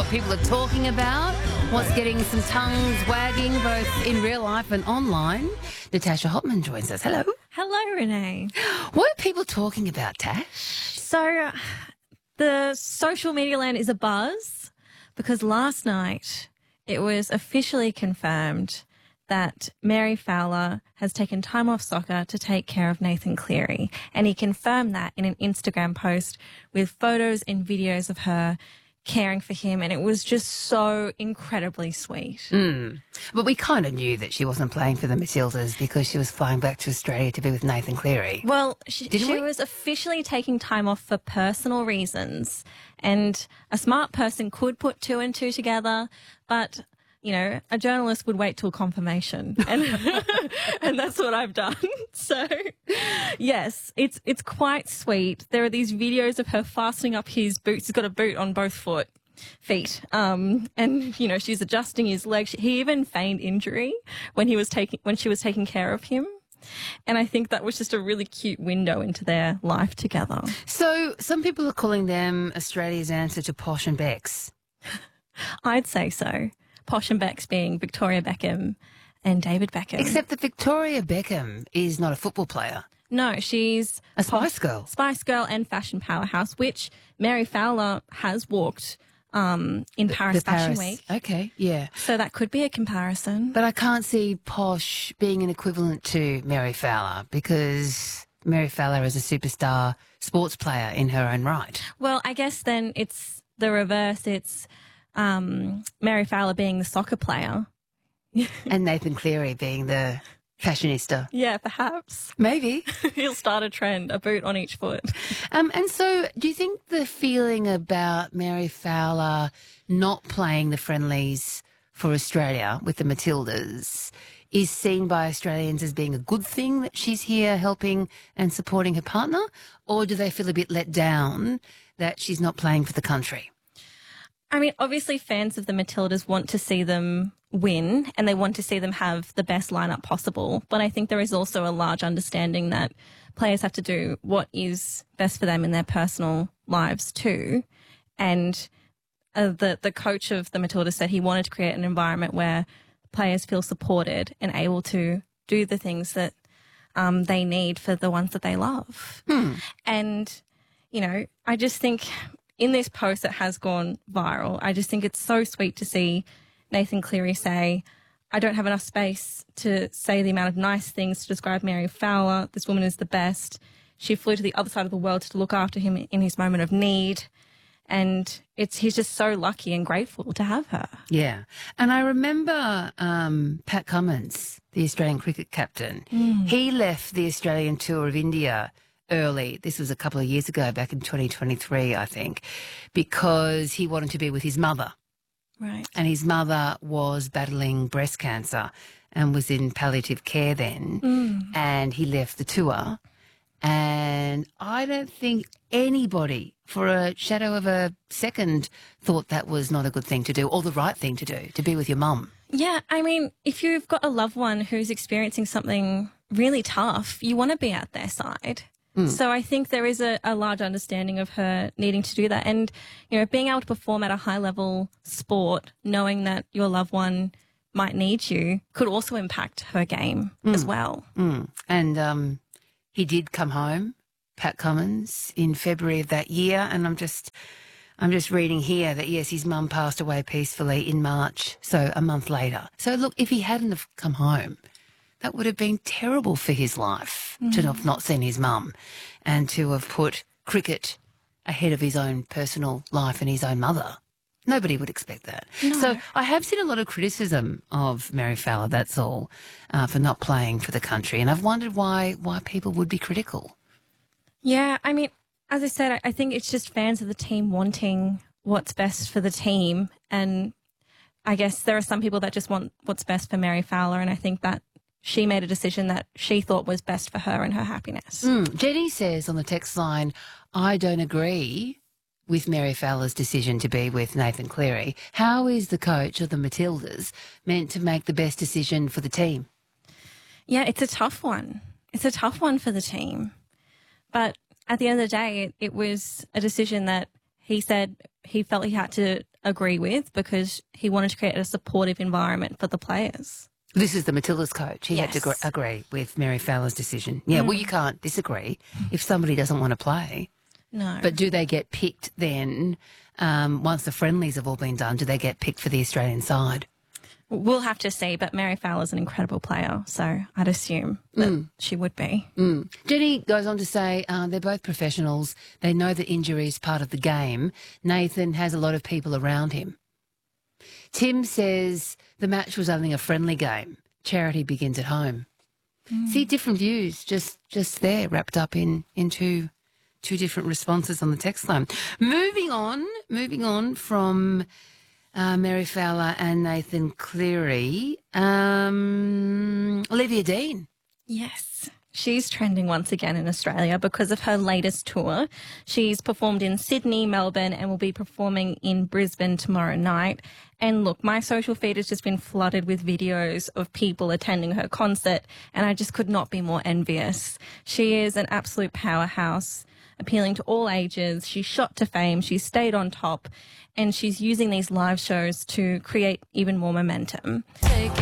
people are talking about, what's getting some tongues wagging both in real life and online. Natasha Hotman joins us. Hello. Hello, Renee. What are people talking about, Tash? So the social media land is abuzz because last night it was officially confirmed that Mary Fowler has taken time off soccer to take care of Nathan Cleary. And he confirmed that in an Instagram post with photos and videos of her caring for him. And it was just so incredibly sweet. But we kind of knew that she wasn't playing for the Matildas because she was flying back to Australia to be with Nathan Cleary. Well, she was officially taking time off for personal reasons. And a smart person could put two and two together, but you know, a journalist would wait till confirmation, and and that's what I've done. So, yes, it's quite sweet. There are these videos of her fastening up his boots. He's got a boot on both feet, and you know she's adjusting his legs. He even feigned injury when she was taking care of him. And I think that was just a really cute window into their life together. So some people are calling them Australia's answer to Posh and Bex. I'd say so. Posh and Bex being Victoria Beckham and David Beckham. Except that Victoria Beckham is not a football player. No, she's a Spice Girl. Spice Girl and fashion powerhouse, which Mary Fowler has walked in Paris Fashion Week. Okay, yeah. So that could be a comparison. But I can't see Posh being an equivalent to Mary Fowler because Mary Fowler is a superstar sports player in her own right. Well, I guess then it's the reverse. It's Mary Fowler being the soccer player. And Nathan Cleary being the fashionista. Yeah, perhaps. Maybe. He'll start a trend, a boot on each foot. And so do you think the feeling about Mary Fowler not playing the friendlies for Australia with the Matildas is seen by Australians as being a good thing that she's here helping and supporting her partner? Or do they feel a bit let down that she's not playing for the country? I mean, obviously fans of the Matildas want to see them win and they want to see them have the best lineup possible. But I think there is also a large understanding that players have to do what is best for them in their personal lives too. And the coach of the Matildas said he wanted to create an environment where players feel supported and able to do the things that they need for the ones that they love. And, you know, I just think in this post that has gone viral, I just think it's so sweet to see Nathan Cleary say, I don't have enough space to say the amount of nice things to describe Mary Fowler. This woman is the best. She flew to the other side of the world to look after him in his moment of need. And he's just so lucky and grateful to have her. Yeah. And I remember Pat Cummins, the Australian cricket captain, he left the Australian tour of India early. This was a couple of years ago, back in 2023, I think, because he wanted to be with his mother. Right. And his mother was battling breast cancer and was in palliative care then. And he left the tour. And I don't think anybody for a shadow of a second thought that was not a good thing to do or the right thing to do, to be with your mum. Yeah, I mean, if you've got a loved one who's experiencing something really tough, you want to be at their side. So I think there is a large understanding of her needing to do that. And, you know, being able to perform at a high level sport, knowing that your loved one might need you, could also impact her game as well. And he did come home, Pat Cummins, in February of that year. And I'm just reading here that, yes, his mum passed away peacefully in March, so a month later. So, look, if he hadn't have come home, that would have been terrible for his life to have not seen his mum and to have put cricket ahead of his own personal life and his own mother. Nobody would expect that. No. So I have seen a lot of criticism of Mary Fowler, that's all, for not playing for the country. And I've wondered why people would be critical. Yeah, I mean, as I said, I think it's just fans of the team wanting what's best for the team. And I guess there are some people that just want what's best for Mary Fowler. And I think that she made a decision that she thought was best for her and her happiness. Jenny says on the text line, I don't agree with Mary Fowler's decision to be with Nathan Cleary. How is the coach of the Matildas meant to make the best decision for the team? Yeah, it's a tough one. It's a tough one for the team. But at the end of the day, it was a decision that he said he felt he had to agree with because he wanted to create a supportive environment for the players. This is the Matildas coach. He had to Yes. agree with Mary Fowler's decision. Yeah, well, you can't disagree if somebody doesn't want to play. No. But do they get picked then, once the friendlies have all been done, do they get picked for the Australian side? We'll have to see, but Mary Fowler's an incredible player, so I'd assume that she would be. Jenny goes on to say they're both professionals. They know that injury is part of the game. Nathan has a lot of people around him. Tim says the match was only a friendly game. Charity begins at home. See, different views just there wrapped up in two different responses on the text line. Moving on from Mary Fowler and Nathan Cleary, Olivia Dean. Yes. She's trending once again in Australia because of her latest tour. She's performed in Sydney, Melbourne, and will be performing in Brisbane tomorrow night. And look, my social feed has just been flooded with videos of people attending her concert, and I just could not be more envious. She is an absolute powerhouse, appealing to all ages. She's shot to fame. She's stayed on top, and she's using these live shows to create even more momentum.